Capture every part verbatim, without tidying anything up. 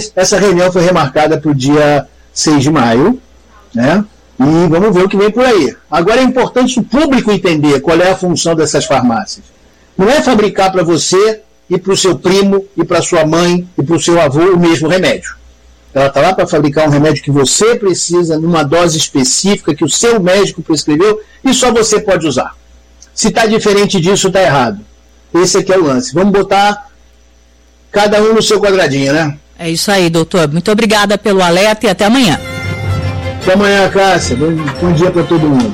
Mas essa reunião foi remarcada para o dia seis de maio, né? E vamos ver o que vem por aí. Agora é importante o público entender qual é a função dessas farmácias. Não é fabricar para você e para o seu primo e para sua mãe e para o seu avô o mesmo remédio. Ela está lá para fabricar um remédio que você precisa, numa dose específica, que o seu médico prescreveu, e só você pode usar. Se está diferente disso, está errado. Esse aqui é o lance. Vamos botar cada um no seu quadradinho, né? É isso aí, doutor. Muito obrigada pelo alerta e até amanhã. Até amanhã, Cássia. Bom, bom dia para todo mundo.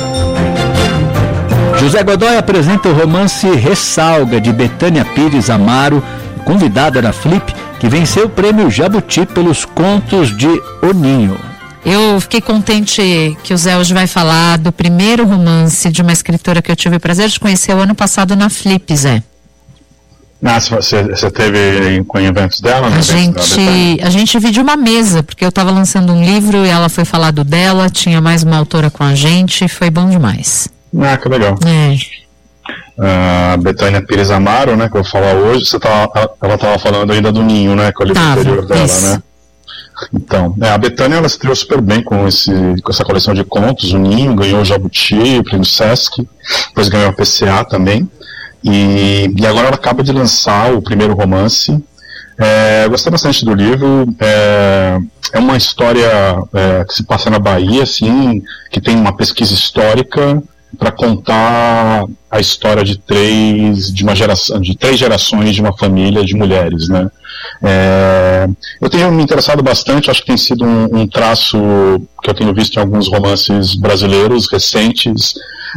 José Godoy apresenta o romance Ressalga, de Betânia Pires Amaro, convidada da Flip, que venceu o prêmio Jabuti pelos contos de O Ninho. Eu fiquei contente que o Zé hoje vai falar do primeiro romance de uma escritora que eu tive o prazer de conhecer o ano passado na Flip, Zé. Ah, você, você teve com eventos dela? A gente, a gente dividiu uma mesa, porque eu estava lançando um livro e ela foi falar do dela, tinha mais uma autora com a gente, foi bom demais. Ah, que legal. É. A uh, Betânia Pires Amaro, né, que eu vou falar hoje, você tava, ela estava falando ainda do Ninho, né, com o livro Tava, anterior dela, isso. né? Então, é, a Betânia, ela se estreou super bem com, esse, com essa coleção de contos, o Ninho, ganhou o Jabuti, o Prêmio Sesc, depois ganhou a P C A também, e, e agora ela acaba de lançar o primeiro romance. É, eu gostei bastante do livro, é, é uma história é, que se passa na Bahia, assim, que tem uma pesquisa histórica para contar a história de três de uma geração de três gerações de uma família de mulheres, né? É, eu tenho me interessado bastante, acho que tem sido um, um traço que eu tenho visto em alguns romances brasileiros recentes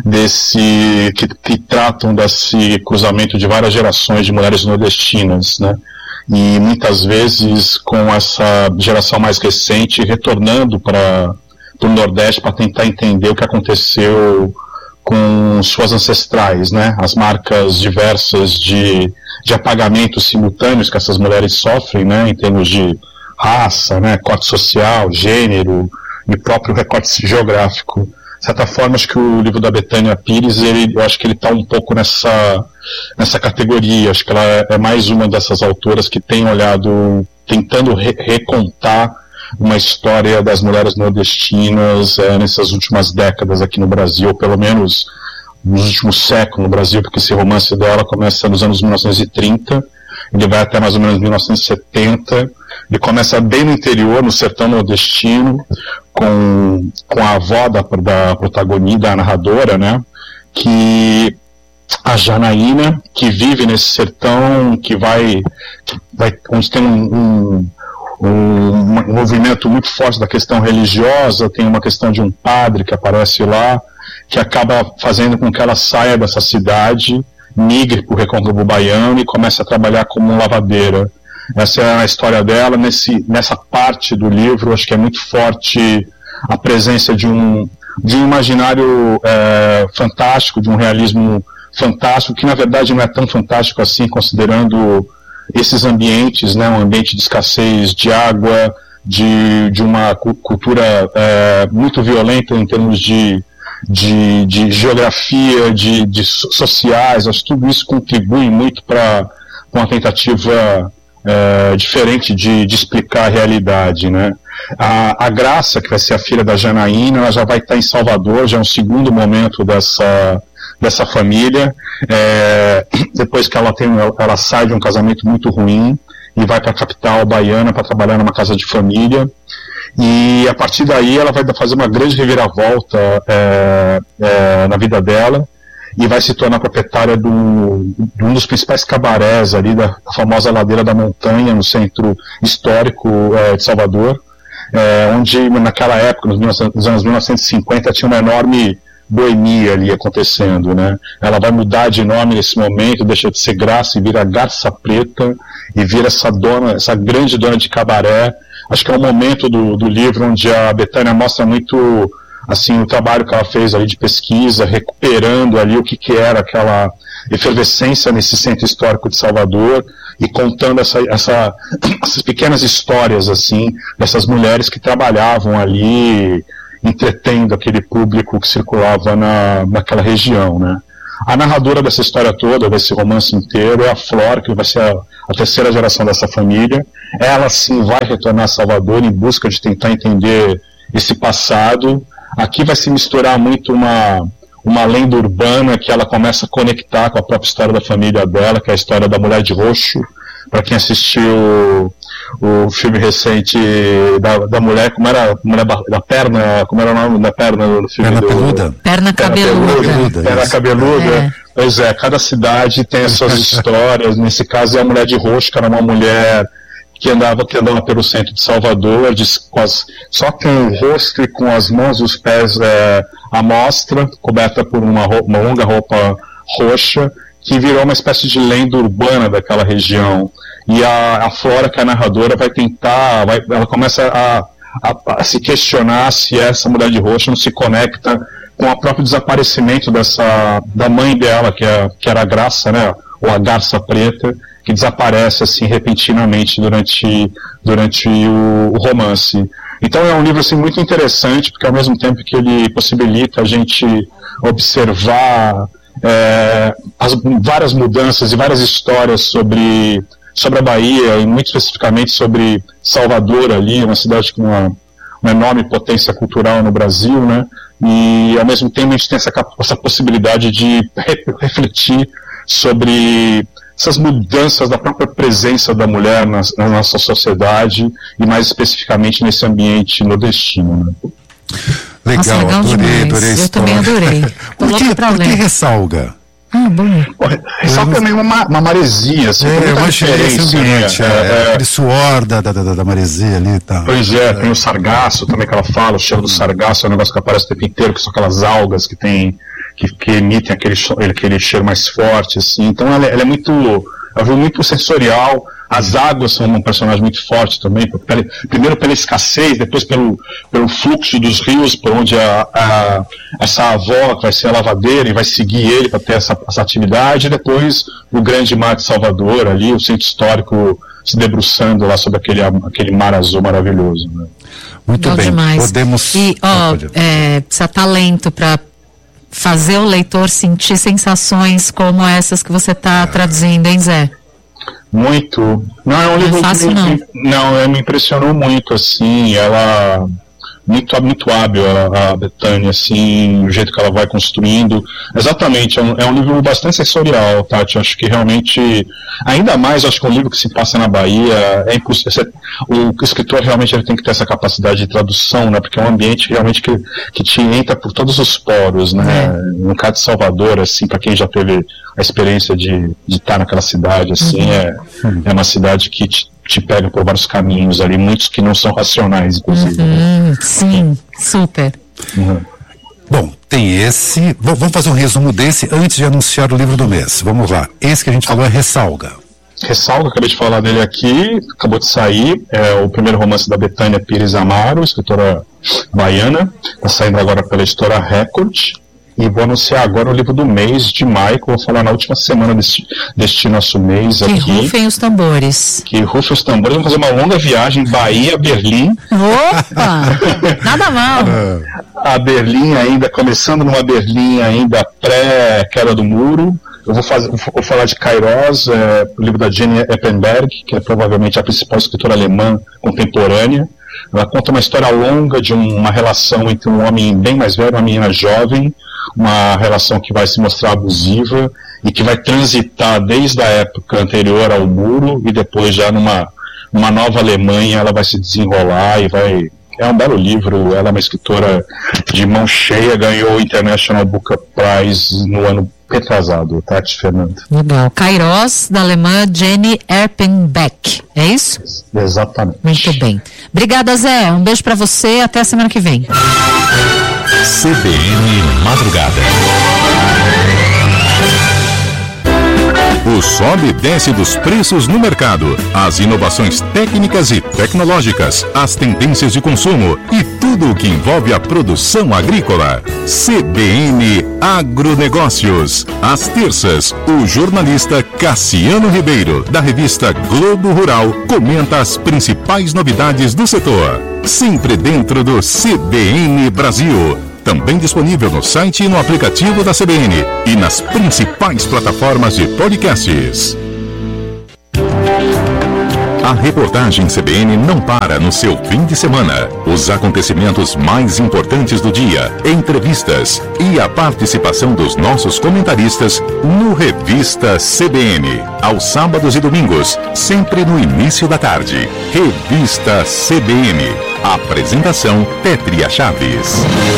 desse que, que tratam desse cruzamento de várias gerações de mulheres nordestinas, né? E muitas vezes com essa geração mais recente retornando para o Nordeste para tentar entender o que aconteceu com suas ancestrais, né? As marcas diversas de, de apagamentos simultâneos que essas mulheres sofrem, né? Em termos de raça, né? Corte social, gênero e próprio recorte geográfico. De certa forma, acho que o livro da Betânia Pires, ele, eu acho que ele está um pouco nessa, nessa categoria. Acho que ela é, é mais uma dessas autoras que tem olhado, tentando re, recontar uma história das mulheres nordestinas é, nessas últimas décadas aqui no Brasil, ou pelo menos nos últimos séculos no Brasil, porque esse romance dela começa nos anos mil novecentos e trinta, ele vai até mais ou menos mil novecentos e setenta, ele começa bem no interior, no sertão nordestino, com, com a avó da, da protagonista, da narradora, né, que a Janaína, que vive nesse sertão, que vai, que vai onde tem um, um Um, um movimento muito forte da questão religiosa, tem uma questão de um padre que aparece lá, que acaba fazendo com que ela saia dessa cidade, migre para o Recôncavo Baiano e comece a trabalhar como lavadeira. Essa é a história dela. Nesse, nessa parte do livro, acho que é muito forte a presença de um, de um imaginário é, fantástico, de um realismo fantástico, que na verdade não é tão fantástico assim, considerando esses ambientes, né, um ambiente de escassez de água, de, de uma cultura é, muito violenta em termos de, de, de geografia, de, de sociais. Acho que tudo isso contribui muito para uma tentativa é, diferente de, de explicar a realidade, né. A, a Graça, que vai ser a filha da Janaína, ela já vai estar em Salvador, já é um segundo momento dessa dessa família, é, depois que ela, tem, ela sai de um casamento muito ruim e vai para a capital baiana para trabalhar numa casa de família, e a partir daí ela vai fazer uma grande reviravolta é, é, na vida dela, e vai se tornar proprietária do, de um dos principais cabarés ali da famosa Ladeira da Montanha, no centro histórico é, de Salvador, é, onde naquela época, nos, nos anos mil novecentos e cinquenta, tinha uma enorme boemia ali acontecendo, né? Ela vai mudar de nome nesse momento, deixa de ser Graça e vira Garça Preta, e vira essa dona, essa grande dona de cabaré. Acho que é um momento do, do livro onde a Betânia mostra muito, assim, o trabalho que ela fez ali de pesquisa, recuperando ali o que, que era aquela efervescência nesse centro histórico de Salvador, e contando essa, essa, essas pequenas histórias, assim, dessas mulheres que trabalhavam ali, entretendo aquele público que circulava na, naquela região, né? A narradora dessa história toda, desse romance inteiro, é a Flor, que vai ser a, a terceira geração dessa família. Ela sim vai retornar a Salvador em busca de tentar entender esse passado. Aqui vai se misturar muito uma, uma lenda urbana que ela começa a conectar com a própria história da família dela, que é a história da Mulher de Roxo. Para quem assistiu o filme recente da, da mulher, como era mulher da perna, como era o nome da perna no filme? Perna do, peluda. Perna cabeluda. Cabeluda, perna cabeluda. É. Pois é, cada cidade tem as suas histórias. Nesse caso é a Mulher de Roxo, que era uma mulher que andava, que andava pelo centro de Salvador, de, com as, só com o rosto e com as mãos e os pés é, à mostra, coberta por uma, roupa, uma longa roupa roxa, que virou uma espécie de lenda urbana daquela região. E a, a Flora, que é a narradora, vai tentar, vai, ela começa a, a, a se questionar se essa Mulher de Roxo não se conecta com o próprio desaparecimento dessa, da mãe dela, que, é, que era a Graça, né, ou a Garça Preta, que desaparece assim repentinamente durante, durante o, o romance. Então é um livro assim, muito interessante, porque ao mesmo tempo que ele possibilita a gente observar é, as várias mudanças e várias histórias sobre, sobre a Bahia, e muito especificamente sobre Salvador ali, uma cidade com uma, uma enorme potência cultural no Brasil, né? E ao mesmo tempo a gente tem essa, essa possibilidade de refletir sobre essas mudanças da própria presença da mulher na, na nossa sociedade e mais especificamente nesse ambiente nordestino, né? Legal, Nossa, legal adorei, demais. adorei a Eu história. também adorei. Por que, por que ressalga? Ah, bom. Ressalga também uma, uma maresia, assim, É, eu achei esse diferença, ambiente, né? é, É, é, aquele suor da, da, da, da maresia ali e tal. Pois é, tem o sargaço também que ela fala, o cheiro do sargaço é um negócio que aparece o tempo inteiro, que são aquelas algas que tem, que, que emitem aquele, aquele cheiro mais forte, assim. Então ela, ela é muito, ela é muito sensorial. As águas são um personagem muito forte também, pela, primeiro pela escassez, depois pelo, pelo fluxo dos rios, por onde a, a, essa avó que vai ser a lavadeira e vai seguir ele para ter essa, essa atividade, e depois o grande mar de Salvador ali, o centro histórico se debruçando lá sobre aquele, aquele mar azul maravilhoso. Né? Muito Legal bem, demais. podemos... E, ó, Ah, pode- é, precisa estar lento para fazer o leitor sentir sensações como essas que você está traduzindo, hein, Zé? Muito. Não, é um livro é fácil, que não. me, não, é, me impressionou muito, assim, ela muito, muito hábil, a, a Betânia, assim, o jeito que ela vai construindo. Exatamente, é um, é um livro bastante sensorial, Tati. Acho que realmente, ainda mais, acho que é um livro que se passa na Bahia, é impossível. O escritor realmente ele tem que ter essa capacidade de tradução, né? Porque é um ambiente realmente que, que te entra por todos os poros, né? É. No caso de Salvador, assim, para quem já teve a experiência de, de estar naquela cidade, assim, uhum. é, é uma cidade que te, te pega por vários caminhos ali, muitos que não são racionais, inclusive. Uhum, sim, super. Uhum. Bom, tem esse. V- vamos fazer um resumo desse antes de anunciar o livro do mês. Vamos lá. Esse que a gente falou é Ressalga. Ressalga, acabei de falar dele aqui, acabou de sair, é o primeiro romance da Betânia Pires Amaro, escritora baiana, está saindo agora pela editora Record. E vou anunciar agora o livro do mês de maio, que eu vou falar na última semana deste, deste nosso mês que aqui. Que rufem os tambores. Que rufem os tambores. Vamos fazer uma longa viagem, Bahia, Berlim. Opa! Nada mal. A Berlim ainda, começando numa Berlim ainda pré-queda do muro. Eu vou, fazer, vou falar de Kairos, é, o livro da Jenny Eppenberg, que é provavelmente a principal escritora alemã contemporânea. Ela conta uma história longa de uma relação entre um homem bem mais velho e uma menina jovem, uma relação que vai se mostrar abusiva e que vai transitar desde a época anterior ao muro e depois já numa, numa nova Alemanha ela vai se desenrolar e vai... É um belo livro, ela é uma escritora de mão cheia, ganhou o International Booker Prize no ano retrasado, Tati Fernando. Legal. Kairos, da alemã Jenny Erpenbeck, é isso? Exatamente. Muito bem. Obrigada, Zé. Um beijo pra você, até a semana que vem. C B N Madrugada. O sobe e desce dos preços no mercado, as inovações técnicas e tecnológicas, as tendências de consumo e tudo o que envolve a produção agrícola. C B N Agronegócios. Às terças, o jornalista Cassiano Ribeiro, da revista Globo Rural, comenta as principais novidades do setor. Sempre dentro do C B N Brasil. Também disponível no site e no aplicativo da C B N e nas principais plataformas de podcasts. A reportagem C B N não para no seu fim de semana. Os acontecimentos mais importantes do dia, entrevistas e a participação dos nossos comentaristas no Revista C B N. Aos sábados e domingos, sempre no início da tarde. Revista C B N. Apresentação Pétria Chaves.